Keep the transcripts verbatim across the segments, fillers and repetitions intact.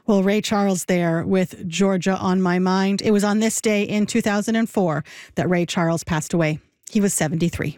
Well, Ray Charles there with Georgia on My Mind. It was on this day in two thousand four that Ray Charles passed away. He was seventy-three.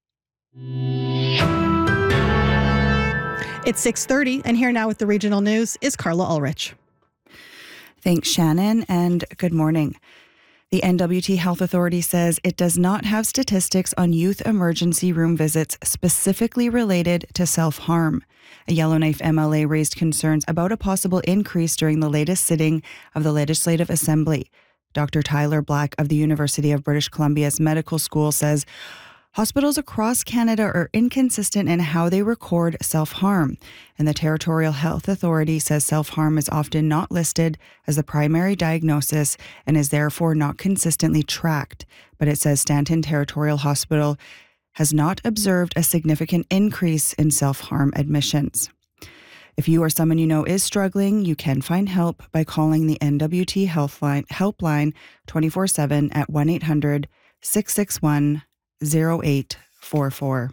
It's six thirty, and here now with the regional news is Carla Ulrich. Thanks, Shannon, and good morning. The N W T Health Authority says it does not have statistics on youth emergency room visits specifically related to self-harm. A Yellowknife M L A raised concerns about a possible increase during the latest sitting of the Legislative Assembly. Doctor Tyler Black of the University of British Columbia's Medical School says hospitals across Canada are inconsistent in how they record self-harm, and the Territorial Health Authority says self-harm is often not listed as the primary diagnosis and is therefore not consistently tracked. But it says Stanton Territorial Hospital has not observed a significant increase in self-harm admissions. If you or someone you know is struggling, you can find help by calling the N W T Healthline Helpline twenty-four seven at one eight hundred six six one zero eight four four.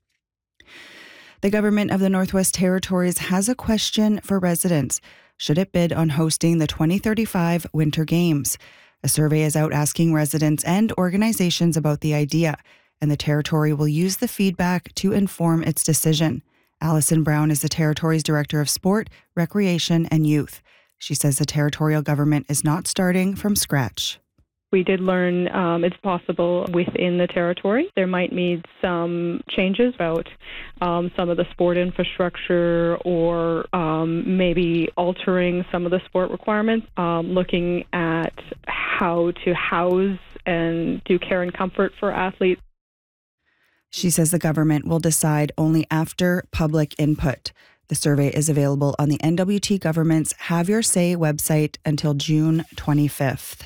The government of the Northwest Territories has a question for residents. Should it bid on hosting the twenty thirty-five Winter Games? A survey is out asking residents and organizations about the idea, and the Territory will use the feedback to inform its decision. Alison Brown is the Territory's Director of Sport, Recreation and Youth. She says the Territorial government is not starting from scratch. We did learn um, it's possible within the Territory. There might need some changes about um, some of the sport infrastructure or um, maybe altering some of the sport requirements, um, looking at how to house and do care and comfort for athletes. She says the government will decide only after public input. The survey is available on the N W T government's Have Your Say website until June twenty-fifth.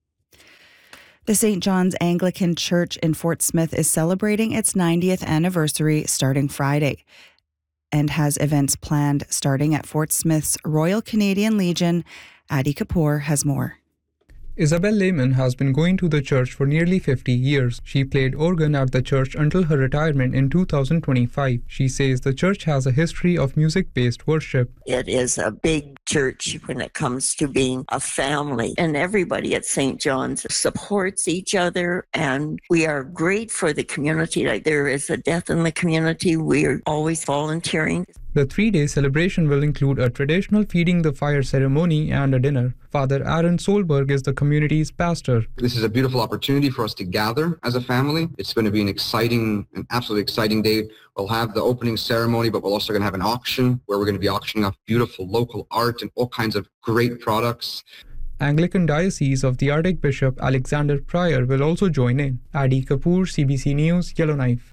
The Saint John's Anglican Church in Fort Smith is celebrating its ninetieth anniversary starting Friday and has events planned starting at Fort Smith's Royal Canadian Legion. Adi Kapoor has more. Isabel Lehman has been going to the church for nearly fifty years. She played organ at the church until her retirement in two thousand twenty-five. She says the church has a history of music-based worship. It is a big church when it comes to being a family, and everybody at Saint John's supports each other, and we are great for the community. Like there is a death in the community, we're always volunteering. The three-day celebration will include a traditional feeding the fire ceremony and a dinner. Father Aaron Solberg is the community's pastor. This is a beautiful opportunity for us to gather as a family. It's going to be an exciting, an absolutely exciting day. We'll have the opening ceremony, but we're also going to have an auction where we're going to be auctioning off beautiful local art and all kinds of great products. Anglican Diocese of the Archbishop Alexander Pryor will also join in. Adi Kapoor, C B C News, Yellowknife.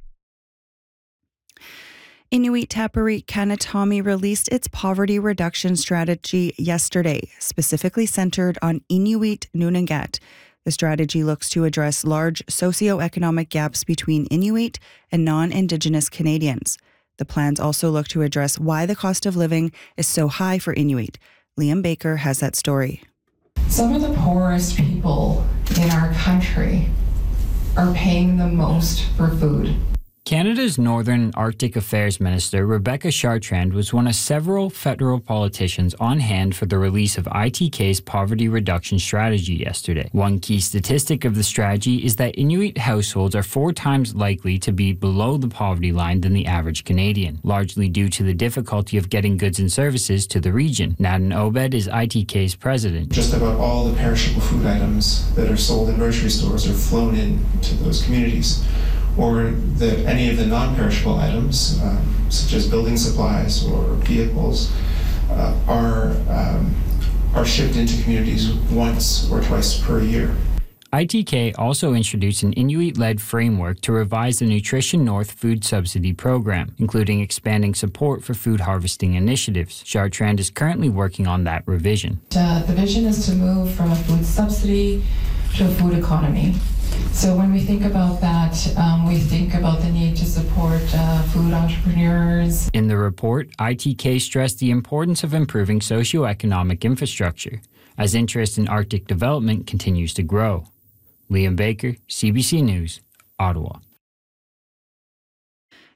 Inuit Tapiri Kanatomi released its poverty reduction strategy yesterday, specifically centered on Inuit Nunangat. The strategy looks to address large socioeconomic gaps between Inuit and non-Indigenous Canadians. The plans also look to address why the cost of living is so high for Inuit. Liam Baker has that story. Some of the poorest people in our country are paying the most for food. Canada's Northern Arctic Affairs Minister Rebecca Chartrand was one of several federal politicians on hand for the release of I T K's poverty reduction strategy yesterday. One key statistic of the strategy is that Inuit households are four times likely to be below the poverty line than the average Canadian, largely due to the difficulty of getting goods and services to the region. Naden Obed is I T K's president. Just about all the perishable food items that are sold in grocery stores are flown into those communities. Or that any of the non-perishable items, um, such as building supplies or vehicles, uh, are um, are shipped into communities once or twice per year. I T K also introduced an Inuit-led framework to revise the Nutrition North food subsidy program, including expanding support for food harvesting initiatives. Chartrand is currently working on that revision. Uh, the vision is to move from a food subsidy to a food economy. So when we think about that, um, we think about the need to support uh, food entrepreneurs. In the report, I T K stressed the importance of improving socioeconomic infrastructure as interest in Arctic development continues to grow. Liam Baker, C B C News, Ottawa.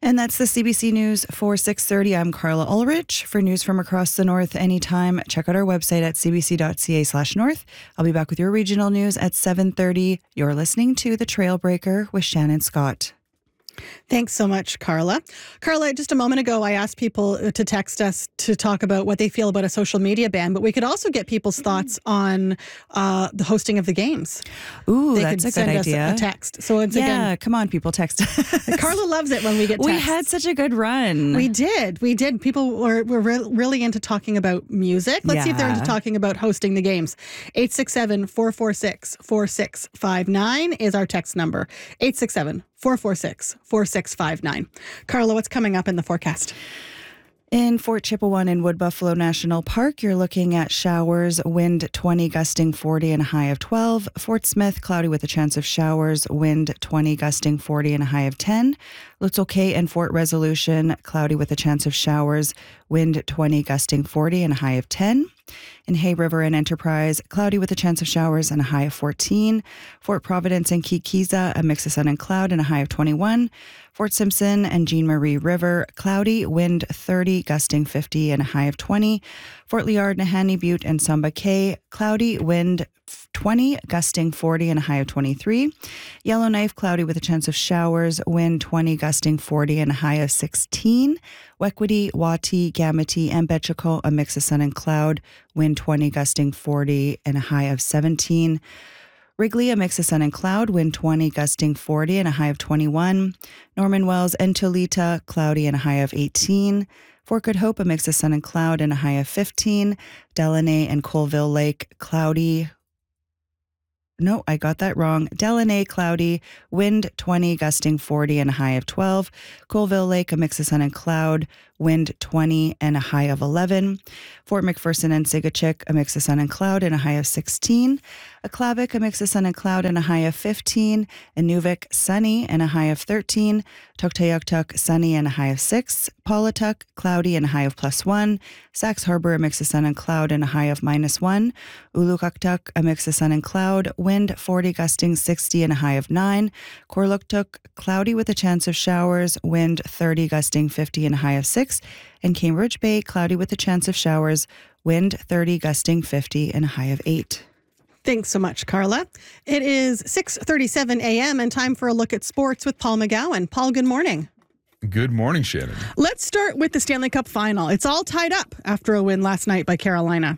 And that's the C B C News for six thirty. I'm Carla Ulrich. For news from across the north anytime, check out our website at cbc.ca slash north. I'll be back with your regional news at seven thirty. You're listening to The Trailbreaker with Shannon Scott. Thanks so much, Carla. Carla, just a moment ago, I asked people to text us to talk about what they feel about a social media ban, but we could also get people's thoughts on uh, the hosting of the games. Ooh, they that's could a send good us idea. a text. So it's yeah, again, come on, people, text. Carla loves it when we get texts. We had such a good run. We did. We did. People were, were re- really into talking about music. Let's see if they're Yeah. into talking about hosting the games. eight six seven, four four six, four six five nine is our text number. eight six seven, four four six, four six five nine. Carla, what's coming up in the forecast? In Fort Chipewyan and Wood Buffalo National Park, you're looking at showers, wind twenty, gusting forty, and a high of twelve. Fort Smith, cloudy with a chance of showers, wind twenty, gusting forty, and a high of ten. Little Cay and Fort Resolution, cloudy with a chance of showers, wind twenty, gusting forty, and a high of ten. In Hay River and Enterprise, cloudy with a chance of showers and a high of fourteen. Fort Providence and Kikiza, a mix of sun and cloud and a high of twenty-one. Fort Simpson and Jean Marie River, cloudy, wind thirty, gusting fifty and a high of twenty. Fort Liard, Nahanni Butte and Samba Cay, cloudy, wind twenty, gusting forty and a high of twenty-three. Yellowknife, cloudy with a chance of showers, wind twenty, gusting forty and a high of sixteen. Wequity, Wati, Gamity, and Betchico, a mix of sun and cloud, wind twenty, gusting forty and a high of seventeen. Wrigley, a mix of sun and cloud, wind twenty, gusting forty and a high of twenty-one. Norman Wells and Tolita, cloudy and a high of eighteen. Fort Good Hope, a mix of sun and cloud and a high of fifteen. Delaney and Colville Lake, cloudy. No, I got that wrong. Delaney, cloudy, wind twenty, gusting forty and a high of twelve. Colville Lake, a mix of sun and cloud, wind twenty and a high of eleven. Fort McPherson and Sigachik, a mix of sun and cloud and a high of sixteen. Aklavik, a mix of sun and cloud and a high of fifteen. Inuvik, sunny and a high of thirteen. Tuktoyaktuk, sunny and a high of six. Paulatuk, cloudy and a high of plus one. Sax Harbor, a mix of sun and cloud and a high of minus one. Ulukaktuk, a mix of sun and cloud, wind forty, gusting sixty and a high of nine. Korluktuk, cloudy with a chance of showers, wind thirty, gusting fifty and a high of six. And Cambridge Bay, cloudy with a chance of showers, wind thirty, gusting fifty and a high of eight. Thanks so much, Carla. It is six thirty-seven a.m. and time for a look at sports with Paul McGowan. Paul, good morning. Good morning, Shannon. Let's start with the Stanley Cup final. It's all tied up after a win last night by Carolina.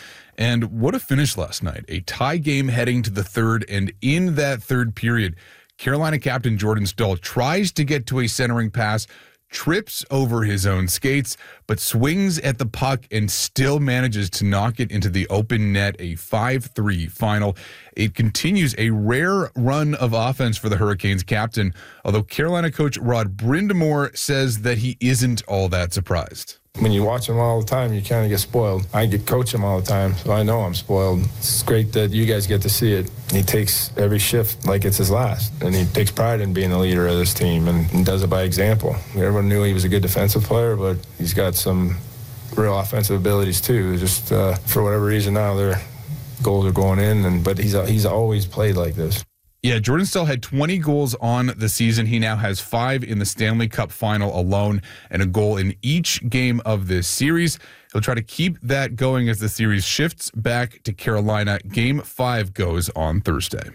And what a finish last night. A tie game heading to the third, and in that third period, Carolina captain Jordan Staal tries to get to a centering pass, trips over his own skates, but swings at the puck and still manages to knock it into the open net, a five three final. It continues a rare run of offense for the Hurricanes captain, although Carolina coach Rod Brind'Amour says that he isn't all that surprised. When you watch him all the time, you kind of get spoiled. I get coach him all the time, so I know I'm spoiled. It's great that you guys get to see it. He takes every shift like it's his last, and he takes pride in being the leader of this team and, and does it by example. Everyone knew he was a good defensive player, but he's got some real offensive abilities too. Just uh, for whatever reason now, their goals are going in, and but he's he's always played like this. Yeah, Jordan Staal had twenty goals on the season. He now has five in the Stanley Cup final alone and a goal in each game of this series. He'll try to keep that going as the series shifts back to Carolina. Game five goes on Thursday.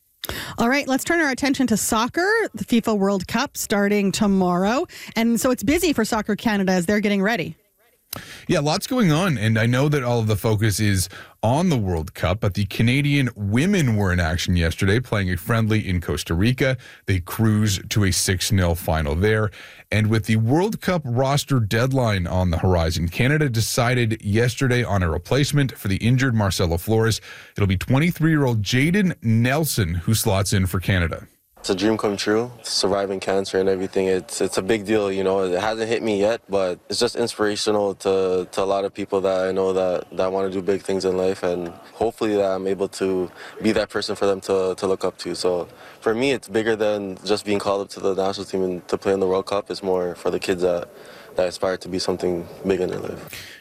All right, let's turn our attention to soccer, the FIFA World Cup starting tomorrow. And so it's busy for Soccer Canada as they're getting ready. Yeah, lots going on, and I know that all of the focus is on the World Cup, but the Canadian women were in action yesterday, playing a friendly in Costa Rica. They cruised to a six nil final there, and with the World Cup roster deadline on the horizon, Canada decided yesterday on a replacement for the injured Marcelo Flores. It'll be twenty-three-year-old Jaden Nelson who slots in for Canada. It's a dream come true, surviving cancer and everything. It's it's a big deal, you know. It hasn't hit me yet, but it's just inspirational to, to a lot of people that I know that, that want to do big things in life, and hopefully that I'm able to be that person for them to, to look up to. So for me, it's bigger than just being called up to the national team and to play in the World Cup. It's more for the kids that, that aspire to be something big in their life.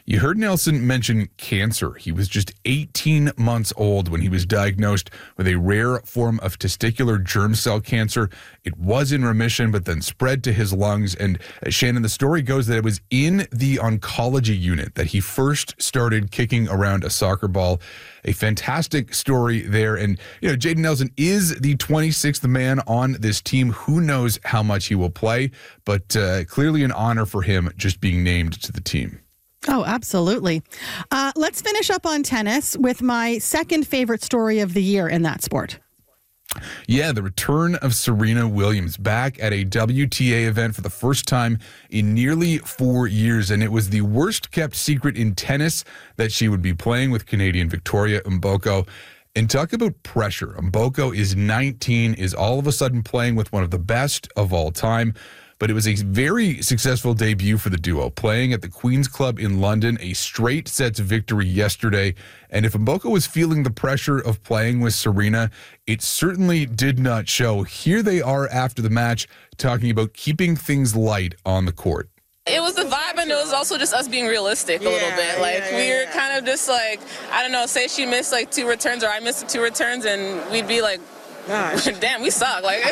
You heard Nelson mention cancer. He was just eighteen months old when he was diagnosed with a rare form of testicular germ cell cancer. It was in remission, but then spread to his lungs. And uh, Shannon, the story goes that it was in the oncology unit that he first started kicking around a soccer ball. A fantastic story there. And, you know, Jayden Nelson is the twenty-sixth man on this team. Who knows how much he will play, but uh, clearly an honor for him just being named to the team. Oh, absolutely. Uh, let's finish up on tennis with my second favorite story of the year in that sport. Yeah, the return of Serena Williams back at a W T A event for the first time in nearly four years. And it was the worst kept secret in tennis that she would be playing with Canadian Victoria Mboko. And talk about pressure. Mboko is nineteen, is all of a sudden playing with one of the best of all time. But it was a very successful debut for the duo, playing at the Queen's Club in London, a straight sets victory yesterday. And if Mboko was feeling the pressure of playing with Serena, it certainly did not show. Here they are after the match talking about keeping things light on the court. It was the vibe, and it was also just us being realistic a yeah, little bit. Like, yeah, yeah, we were yeah. kind of just like, I don't know, say she missed like two returns or I missed two returns, and we'd be like, gosh, damn, we suck. Like,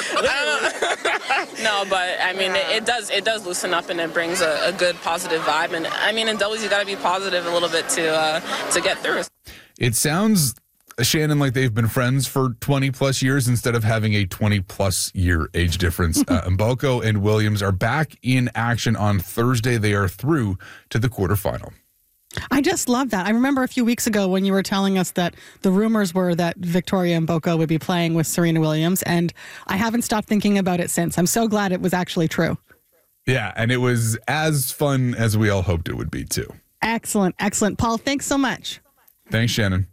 I don't know. No, but I mean, yeah. it, it does it does loosen up, and it brings a, a good positive vibe. And I mean, in doubles, you got to be positive a little bit to uh, to get through. It sounds, Shannon, like they've been friends for twenty plus years instead of having a twenty plus year age difference. uh, Mboko and Williams are back in action on Thursday. They are through to the quarterfinal. I just love that. I remember a few weeks ago when you were telling us that the rumors were that Victoria Mboko would be playing with Serena Williams, and I haven't stopped thinking about it since. I'm so glad it was actually true. Yeah, and it was as fun as we all hoped it would be, too. Excellent, excellent. Paul, thanks so much. Thanks, Shannon.